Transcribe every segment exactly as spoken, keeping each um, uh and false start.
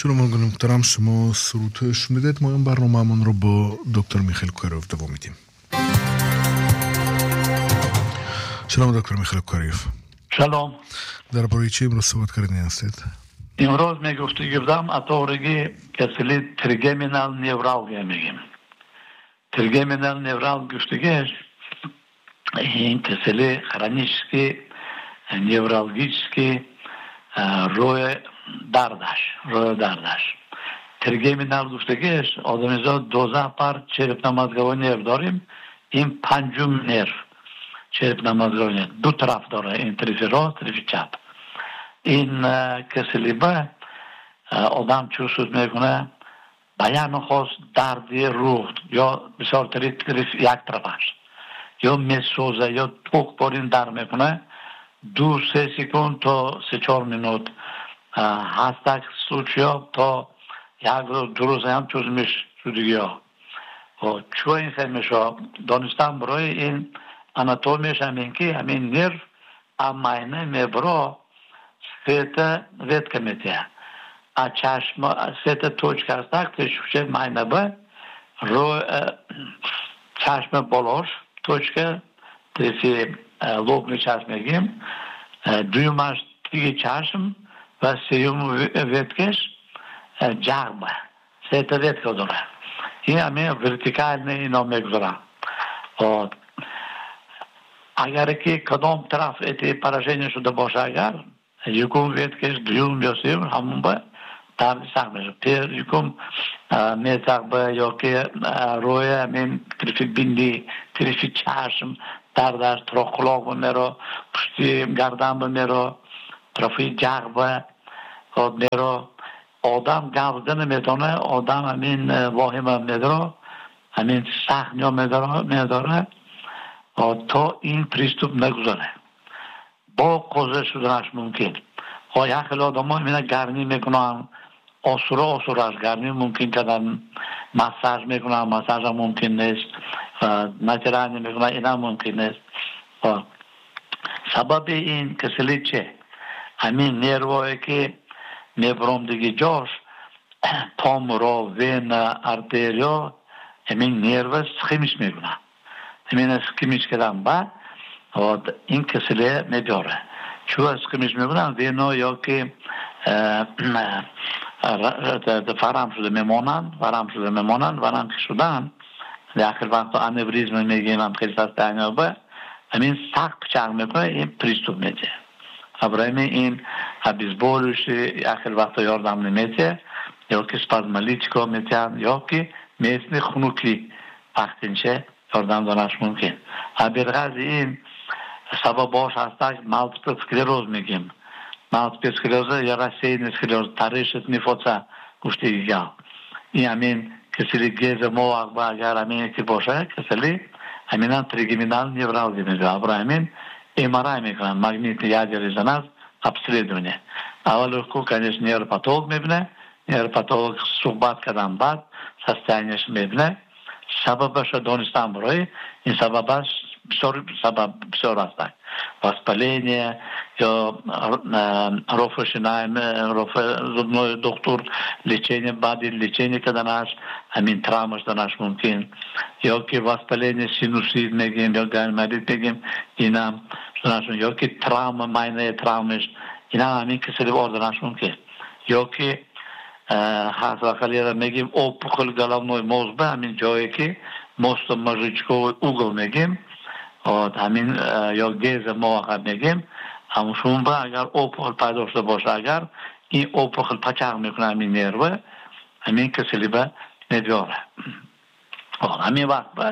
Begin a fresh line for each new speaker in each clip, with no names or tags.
شلوم محترم، شما سرود شنیدید. ما این برنامه‌مون رو با دکتر میخائیل کوکاریف دوام میدیم. سلام دکتر میخائیل کوکاریف.
سلام.
در باره چی امروز صحبت کردنی هستید؟
امروز می گفتگو کردم اتورگی کسلی تریگمینال نورالگیا میگیم. تریگمینال نورال گفتگوش این کسلی خرانیشکی نورالگیشکی روی دردش روی دردش تریگمینال گفتگوش آدمیزا دوزده پر چرپ نمازگاه نرو داریم. این پنجم نرو چرپ نمازگاه دو طرف داره، این طرف راست طرف چپ. این کسلی با آدم چوسوز میکنه بیان خواست دردی روح یا بسیار طرف یک طرفش یا میسوزه یا توک بارین در میکنه. دو سه سکند تا سه چهار منوت هستک سوچیا تا یک دو روز هم چوز میش شدگی ها. چو این خیلی میشه دانستم برای این اناتومیش همین که همین نرف امینه میبرا سیتا وید کمیتیه ا چشم سیتا توچ کرستک تشوشه مینه با رو چشم بالاش توچ که تیفی لوبنی چشم میگیم دویمش دیگه چشم و سیوم ویدکش جغ با سیتا وید که داره. این همین ورتیکال نه اینا میگذاره. اگر که کدام طرف ایتی پراشینی شده باشه اگر یکم ویدکش دویوم یا سیوم همون با دردی سخت میشه. پیر یکم میتق با یا که روی همین طرفی بندی طرفی چشم دردش طرف خلاق بمیره پشتی گردن بمیره طرفی جغ با میره. آدم گوزده نمیتونه آدم همین واهم میداره همین سخت نیا میداره میداره تا این پریستوب نگذاره با قوزه شدنش ممکن. ها یک خیلی آدم ها همینه گرمی میکنن آسوره آسوره از گرمی ممکن کردن مساج میکنن مساج هم ممکن نیست نتیرانی میکنن این هم ممکن نیست. سبب این کسلی چه؟ همین نیروهایی که میبرم دیگه جاش تامورا وین ارتریا همین نیروه سخیمش میکنن همین سخیمش کردن بعد این کسلی میباره چون سخیمش میکنن وینا یا که فرام شده میمونن فرام شده میمونن فرام شدن در آخر وقت انوریزم میگیم هم خیلی سست دنیا با همین سخت پچق میکنه این پریستوب میده. ابراهیم این بیزبولش آخر وقت یاردم نمیده یا که سپازمالیتیکا میتن یا که میسنی خنوکلی وقتینشه یاردم دانش ممکن. برغز این سبب باش هستش مالتیپل اسکلروز میگیم. مالتیپل اسکلروز یا رسین اسکلروز تریشت نفوسه گوشتی گل. این همین کسیلی گیز موقع با اگر همین که باشه کسیلی همین هم تریگمینال نیورالژی میگه. ابراهیم امارای میکنن مگنیت یادی رزونانس ابسری دونه. اول کو کنیش نیوروپاتولوگ میبینه. نیوروپاتولوگ صحبت کردن بعد سستانیش میبینه. سببش دانستم برای این سببش بسیار سبب بسیار است. واسپالینی یا روفشنایم روف زودنوی دکتر لیچینی بعدی لیچینی کدناش همین ترامش دانش ممکن یا که واسپالینی سینوسید میگیم یا گرمالیت میگیم اینم دانشون یا که ترام ماینه ترامش اینا همین کسری دانش ممکن یا که هست وقتی را میگیم اوپخل گلامنوی موزبه همین جایی که مست مژیچکو اوگل میگیم همین یا گیز موقع میگیم همشون با اگر اوپخل پیدا شده باشه اگر این اوپخل پچق میکنه همین نیروه همین کسلی به ندیاره. همین وقت با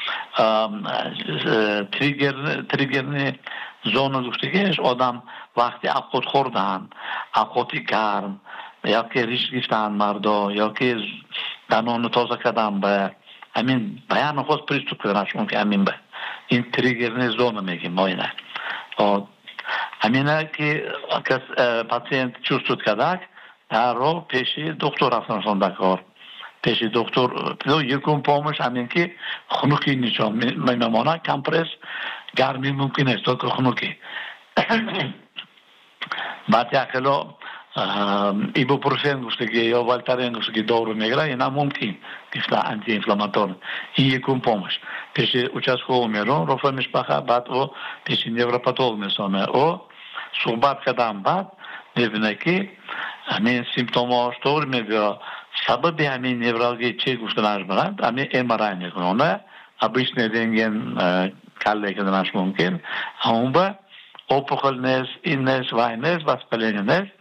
تریگر تریگرنی زون گفتگیش آدم وقتی اقود خوردن اقودی گرم یا که ریش گفتن مردا یا که دنون تازه کردن به همین بیان خود پریستوب کردنش ممکن همین به این تریگرنی زون میگیم ما اینه. همینه که کس پاسینت چوستود کدک در رو پیشی دکتر رفتنشون دکار پیشی دکتر پیدو یکم پامش همین که خنوکی نیچان میمانه کمپرس گرمی ممکن است که خنوکی بعد یکلو ایبوپروفن گفتگی یا والتارین گفتگی دورو میگیره اینا ممکن گفته آنتی اینفلاماتور این یکم پومش پیش участковый میرون رفع مشبخه بعد او پیش نیوروپاتولوگ میسونه او صحبت کردن بعد میبینه که همین سیمپتوماش طور میبینه سبب همین نیورالژی چه گفتنش برند همین ام آر آی میکنه обычный рентген کله نش ممکن همون با опухоль نیست این نیست وای نیست воспаление نیست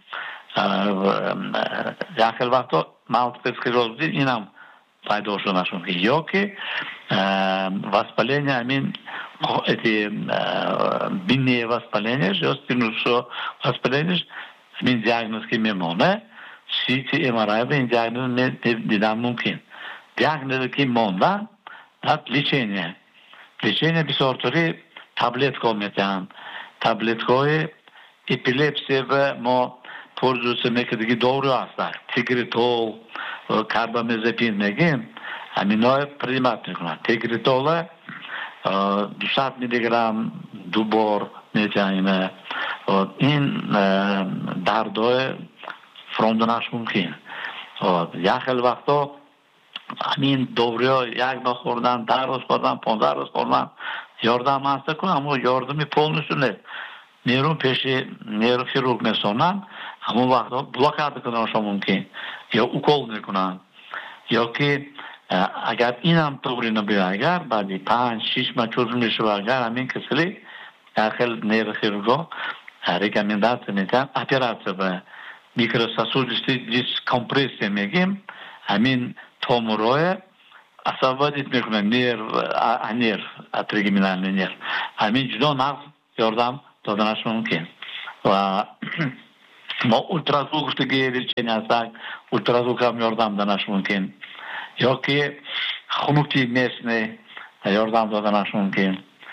یکی وقتا مالتیپل اسکلروز اینم پیدا شدنش ممکن یا که воспаление همین эти бинные воспаления یا стимулующие воспаления همین دیاگنوز که میمونه سی تی ام آر آی به این دیاگنوز دیدن ممکن دیاگنوز که مونده بعد лечение лечение بسیار طوری таблетка میتن таблеткای epilepsi و ما پرزوسه میکردگی دورو هستن تیگریتول کاربامازپین میگیم همینای پریمات میکنن تیگریتول دویست میلی گرم دو بار میتونیم این دردای فروندنش ممکن یک خیلی وقتا همین دوره یک نخوردن در روز خوردن پانزده روز خوردن یاردم هسته کنم اما یاردمی پول نشونه نیرون پیش نیرو خیروگ میسونن همون وقتا بلاکاد کننش ممکن یا اوکول میکنن یا که اگر این هم طوری نبیه اگر بعدی پنج شیش ماه چوز میشه اگر همین کسلی خیلی نیرو خیروگا ریکامندات میتن اپراتیو به میکروساسودیستی دیس کمپریسی میگیم همین توموروی استفاده میکنن نیر نیر تریگمینال نیر همین جدا نقص یاردم دادنش ممکن و ما اولترازوک گفتگی لچینی هستن اولترازوک هم یاردم دادنش ممکن یا که خنوکی میسنه یاردم دادنش ممکن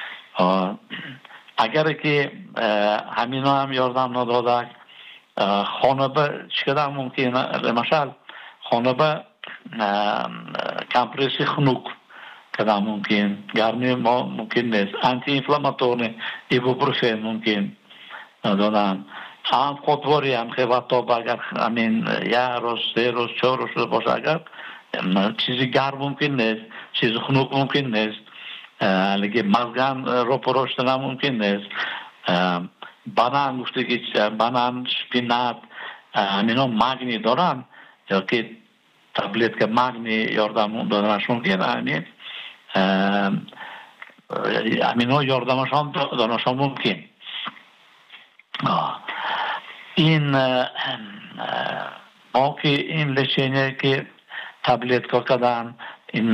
اگر که همین هم یاردم نداده خانبه چقدر ممکن مثلا خانبه کمپرسی خنوک کدام ممکن گرمی ما ممکن نیست آنتی اینفلاماتور ایبوپروفن ممکن دادن هم خودواری هم خیلی وقتا اگر همین یک روز سه روز چهار روز شده باشه اگر چیزی گرم ممکن نیست چیزی خنوک ممکن نیست لیکن مزگان رو پروشتن ممکن نیست بانان گفته که بانان شپینات همین ها مگنی دارن یا که تبلیت که مگنی یاردم دادنش ممکن همین همین ها یاردمش هم دادنش ممکن این ما که این لچینه که تبلیت که کدن این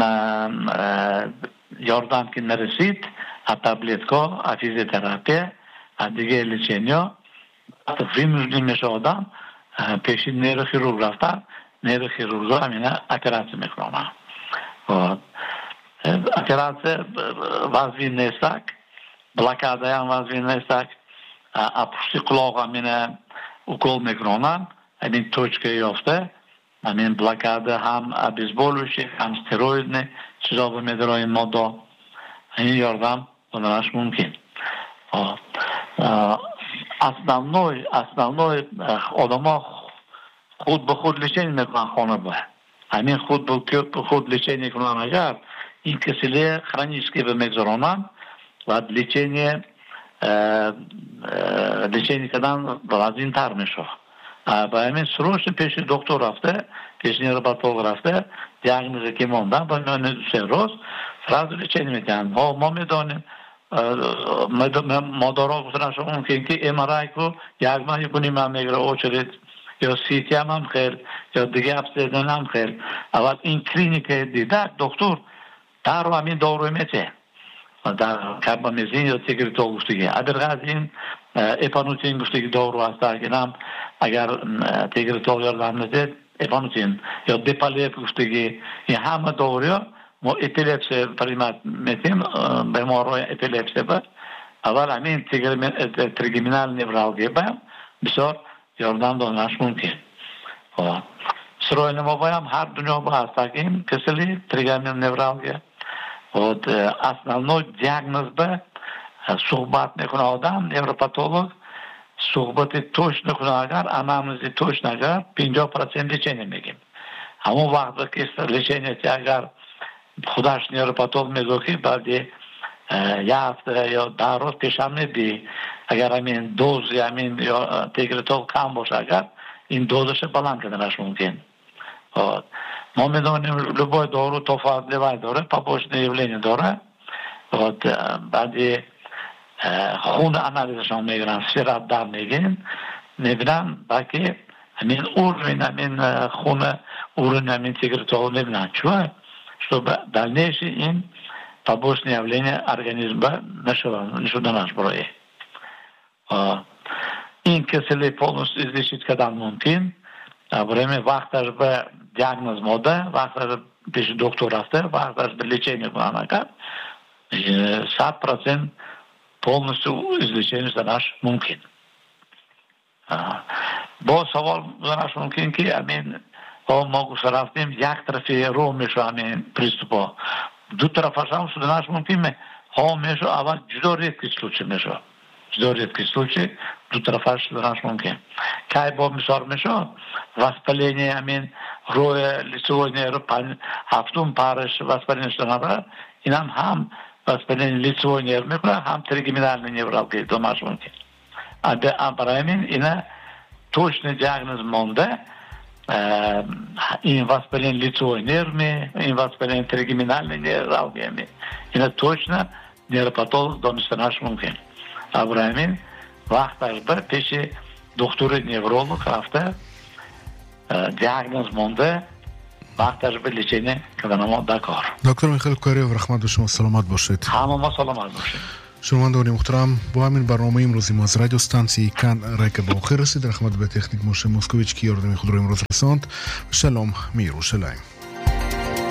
یاردم که نرسید تبلیت که فیزیوتراپی دیگه لچینه فیلم میشه آدم پیش نیرو خیروگ رفتن نیرو خیروگا همینه اپراسیون میکنن اپراسیون وزوی نیستک بلاکاده هم وزوی نیستک اپوشتی قلاغ همینه اوکول میکنن همین توچکه یافته همین بلاکاده هم بیزبولوشی هم ستروید نه چیزا بمیدر این مادا همین یاردم دادنش ممکن основной основной آدم ها خود به خود لچینی میکنن خانه با همین خود به خود لچینی کنن اگر این کسیلی خرانیسکی به میگذارانن و لچینی لچینی کدن لازم تر میشه با همین سروش پیش دکتر رفته پیش نیروپاتولوگ رفته دیاگنوزی که موندن با میان سه روز فراز لچینی میکنن ها ما میدانیم مادارا گفتن شما ممکن که ام آر آی کو یک ماه کنیم هم میگره او چرید یا سی تی هم هم خیر یا دیگه افزیدن هم خیر اول این کلینیک دیده دکتر در رو همین دارو میته در کاربامازپین یا تیگریتول گفتگی ادرغاز این اپانوتین گفتگی دارو هست هم اگر تیگریتول یاردم نده اپانوتین یا دیپالیپ گفتگی این همه دارو ما اپیلپسی پریمات میتیم بیمارای اپیلپسی با اول همین تریگمینال نیورالژی با بسیار یاردم دادنش ممکن سروی نما بایم هر دنیا با هستیم کسلی تریگمینال نیورالژی و основной دیاگنوز با صحبت میکنه آدم نیوروپاتولوگ صحبت توشن کنه اگر انامنزی توشن اگر پنجاه درصد لچینه میگیم همون وقت که لچینه اگر خودش نیروپاتول میگه که بعد یه هفته یا ده روز پیشم ندی اگر همین دوز یا همین یا تگریتول کم باشه اگر این دوزش بلند کردنش ممکن ما میدونیم لبای دارو تفاوت لبای داره پاپوشن явление داره بعد خون انالیزشون میگیرن سیراب در میگین میبینن باقی همین اورین همین خون اورین همین تگریتول میبینن چوه чтобы дальнейшее им побочные явления организма нешуданаш برای این کسلی полностью излечить когда ممکن время وقتش به دیاگنوز موده وقتش پیش دکتر رفته وقتش به лечение کنن اگر صد درصد полностью излечение شدنش ممکن با سوال شدنش ممکن که امین ما گوش رفتیم یک طرفی رو میشه همین پریستوپا دو طرفش هم شدنش ممکنه ها میشه اول جدا ریدکی случай میشه جدا ریدکی случай دو طرفش شدنش ممکن که با مثال میشه воспаление همین روی лицевой нерв هفتم پارش воспаление شدنه این هم هم воспаление лицевой нерв میکنه هم тригеминальный невралгия домаш ممکن برای همین اینه точный диагноз مونده این воспаление лицевой нервный, این воспаление тригеминальной невралгии. Это точно нейропатолог донестанаш мумкин. Абрамин вақташ бір пеши доктор невролог рафта диагноз монде вақташ бір лечение каданамо дакар.
دکتر میخائیل کوریف رحمت به شما سلامت باشید.
همه ما سلامت باشید.
شنوندگان محترم با همین برنامه امروزی ما از رادیو استانسی کن رایک به آخر رسید. رحمت به تکنیک موشه موسکویچ که یاردم خود رو امروز رساند. شلوم می یروشلایم.